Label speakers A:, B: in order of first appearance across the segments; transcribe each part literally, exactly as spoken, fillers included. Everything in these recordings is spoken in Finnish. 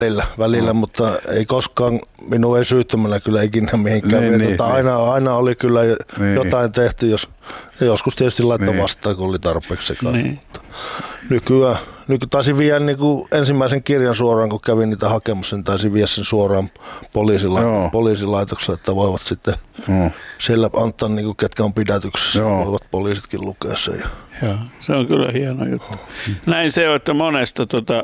A: välillä, välillä mm. mutta ei koskaan, minun ei syyttämällä kyllä ikinä mihinkään. Niin, niin, tota, aina, niin. aina oli kyllä niin. jotain tehty, jos, joskus tietysti laittoi niin. vastaan, kun oli tarpeeksi sekaan. Niin. Nykyään, nyky, taisin viedä niin kuin ensimmäisen kirjan suoraan, kun kävin niitä hakemassa, niin taisin viedä sen suoraan poliisila, poliisilaitokselle, että voivat sitten mm. siellä antaa, niin kuin, ketkä on pidätyksessä, Joo. voivat poliisitkin lukea sen. Ja.
B: Joo, se on kyllä hieno juttu. Näin se on, että monesta tota,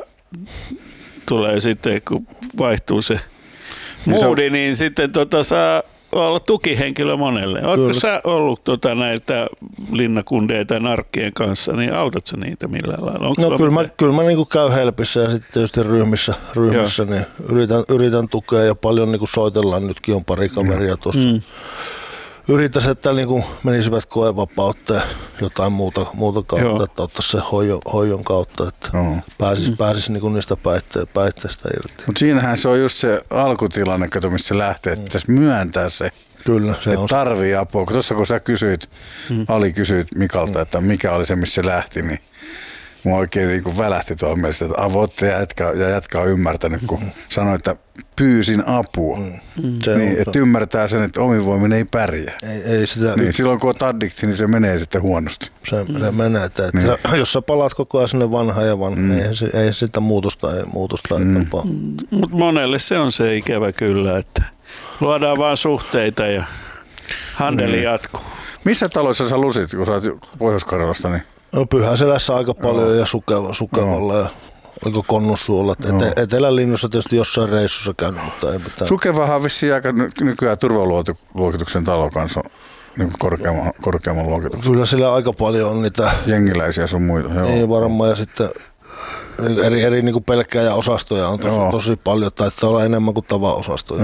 B: tulee sitten, kun vaihtuu se moodi, niin sitten tota, saa olla tukihenkilö monelle. Oletko sä ollut tota, näiltä linnakundeja tai narkkien kanssa, niin autat sä niitä millään lailla? Onko
A: no kyllä mä, kyllä mä niinku käyn helpissä ja sitten tietysti ryhmissä, ryhmissä niin yritän, yritän tukea ja paljon niinku soitellaan. Nytkin on pari kaveria tuossa. Mm. Yritäisi, että niin menisivät koevapautta ja jotain muuta, muuta kautta, Joo. että ottaisi se hoidon, hoidon kautta, että mm. pääsisi, pääsisi niin niistä päitte, päitteistä irti.
C: Mutta siinähän se on just se alkutilanne, kato, missä se lähtee, että pitäisi myöntää se,
A: Kyllä, se
C: että
A: on
C: tarvii apua. Tuossa kun sä kysyit, mm. Ali kysyit Mikalta, että mikä oli se, missä se lähti, niin mua oikein niin kuin välähti tuolla mielessä, että avoitte ja jätkä, ja jätkä on ymmärtänyt, kun mm. sanoi, että pyysin apua. Mm. Niin, että ymmärtää sen, että omin voimin ei pärjää.
A: Ei, ei sitä
C: niin, silloin kun on addikti, niin se menee sitten huonosti.
A: Se, mm. se menee, että, että niin. jos sä palaat koko ajan sinne vanhaan ja vanhaan, mm. ei, ei sitä muutosta, ei, muutosta mm. ei tapahdu.
B: Mm. Mutta monelle se on se ikävä kyllä, että luodaan vaan suhteita ja handeli mm. jatkuu.
C: Missä taloissa sä lusit, kun sä oot Pohjois-Karjalasta? Niin?
A: No Pyhäselässä aika paljon no. ja Sukeva, Sukevalla no. ja oliko Konnunsuolla. No. Ete, Etelälinnussa tietysti jossain reissussa käynyt, mutta ei mitään.
C: Sukevahan on vissiin aika nykyään turvaluokituksen talo kanssa niin korkeamman, korkeamman luokituksen.
A: Kyllä sillä aika paljon on niitä
C: jengiläisiä sun muita. Joo.
A: Niin varmaan ja sitten eri, eri niin pelkkääjä-osastoja on tosi, tosi paljon, taitaa olla enemmän kuin tavaosastoja.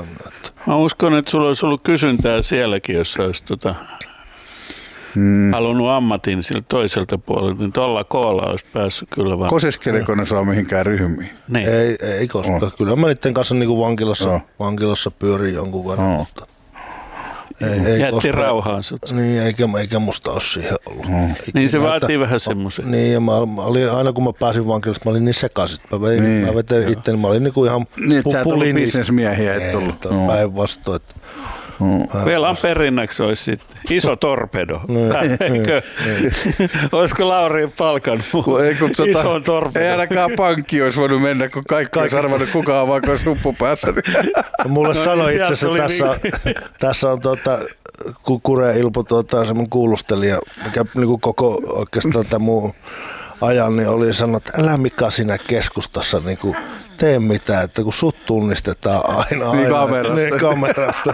B: Mä uskon, että sulla olisi ollut kysyntää sielläkin, jos sä olisi tota, hmm. halunnut ammatin sillä toiselta puolelta, niin tuolla koolla olisit päässyt kyllä vaan.
C: Kosiskeliko ne saa mihinkään ryhmiin?
A: Niin. Ei, ei koskaan. Oh. Kyllä mä niiden kanssa niin kuin vankilassa, oh. vankilassa pyörii jonkun verran. Oh. Mutta ei, ei
B: jätti
A: koskaan
B: rauhaan sut.
A: Niin, eikä, eikä musta ole siihen ollut.
C: Oh.
B: Niin se vaatii että, vähän semmoisen.
A: Niin, ja mä, mä olin, aina kun mä pääsin vankilasta, mä olin niin sekaisin. Mä, vein, niin, mä vetin itteni, mä olin niin kuin ihan
C: niin, pu, pulinista. Bisnesmiehiä et tullut.
A: No. Päinvastoin.
B: Oh. Velan perinnäksi olisi sitten iso torpedo. Eikö? Olisiko Lauri palkannut ison torpedo?
C: Ei ainakaan pankki olisi voinut mennä, kun kaikki olisi arvannut kukaan vaikka olisi huppu päässä.
A: Mulle no, sanoi itse asiassa, että tässä, niin. tässä on tuota, Kure Ilpo tuota, semmoinen kuulustelija, mikä niin koko oikeastaan tämä muu ajan, niin oli sanonut, että älä Mika siinä keskustassa niin kuin tee mitään, että kun sut tunnistetaan aina.
C: Niin
A: aina
C: kamerasta.
A: Niin kamerasta.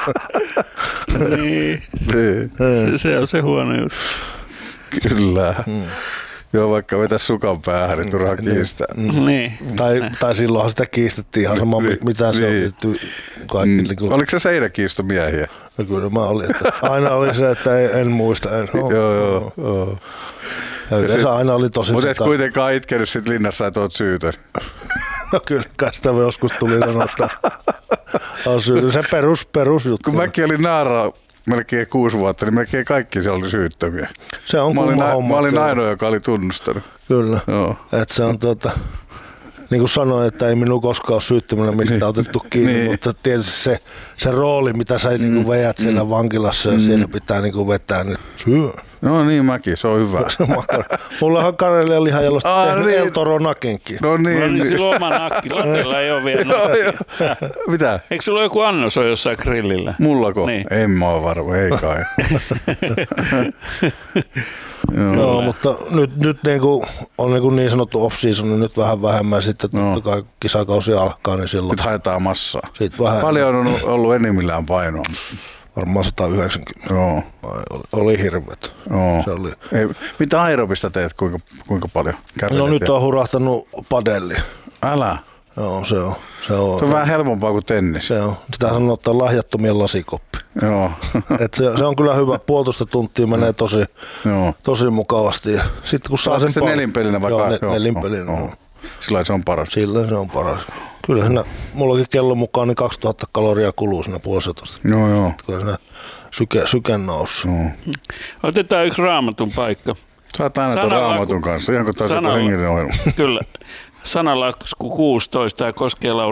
B: niin. Se, se on se huono juttu.
C: Kyllä. Hmm. Joo, vaikka vetäisi sukan päähän, niin turhaa kiistää.
B: Mm. Niin.
A: Tai, tai silloinhan sitä kiistettiin ihan sama, niin, mitä niin. se on. Kaikki, mm. niin
C: Oliko se seinäkiistomiehiä?
A: No kyllä mä olin. Että aina oli se, että en, en muista. En, oh,
C: joo, joo. Oh.
A: Ja yleensä sit, aina oli tosi...
C: Mutta et sitä... kuitenkaan itkenyt sit linnassa, että oot syytön.
A: No kyllä, kai sitä joskus tuli sanoa, että on syytön. Se perus, perusjuttu.
C: Kun mäkin olin Naara melkein kuusi vuotta, niin melkein kaikki siellä oli syyttömiä.
A: Se on
C: mä olin,
A: kumma homma.
C: Mä olin ainoa, joka oli tunnustanut.
A: Kyllä. Että se on tuota... Niin kuin sanoin, että ei minun koskaan ole syyttömänä mistä niin. otettu kiinni, niin. mutta tietysti se, se rooli, mitä sä mm. niin veät siellä mm. vankilassa ja mm. siellä pitää niin vetää, niin syö.
C: No niin mäkin, se on hyvä.
A: Mullahan Karelian lihajalosta
C: ah,
A: tehnyt
C: niin.
A: El Toro nakinkin.
C: No niin.
B: No niin, silloin oma nakki. Latella ei ole vielä nakki.
C: Mitä?
B: Eikö sulla ole joku annos on jossain grillillä?
C: Mullako?
B: Niin.
C: En mä ole varma, ei kai.
A: Joo, no, mutta nyt, nyt niin kuin on niin, kuin niin sanottu off-season, niin nyt vähän vähemmän sitten
C: no.
A: totta kai kisakausi alkaa, niin silloin...
C: Nyt haetaan massaa.
A: Vähän,
C: paljon on ollut enimmillään painoa?
A: Varmaan sata yhdeksänkymmentä.
C: Joo.
A: Oli, oli hirveet.
C: Joo.
A: Se oli.
C: Ei, mitä aerobista teet, kuinka, kuinka paljon? Kävelet
A: no nyt
C: ja...
A: on hurahtanut padelli.
C: Älä?
A: Joo, se on. Se on,
C: se on vähän helpompaa kuin tennis.
A: Se on. Sitä sanotaan lahjattomien lasikoppi.
C: Joo.
A: Et se, se on kyllä hyvä. Puolitoista tuntia menee tosi, tosi mukavasti. Sitten kun saa sen
C: se nelinpelinä vaikka?
A: Joo, ne, nelinpelinä.
C: Joo. Silloin se on paras.
A: Silloin se on paras. Kyllä siinä, mullakin kellon mukaan niin kaksituhatta kaloria kuluu siinä puolisatoista.
C: Joo, joo.
A: Kyllä siinä syke, syke nousi.
B: Otetaan yksi Raamatun paikka.
C: Sä oot aina tuon Raamatun kanssa, ihan kuin taas joku hengellinen ohjelma.
B: Kyllä. Sanalasku kuusitoista ja Koskela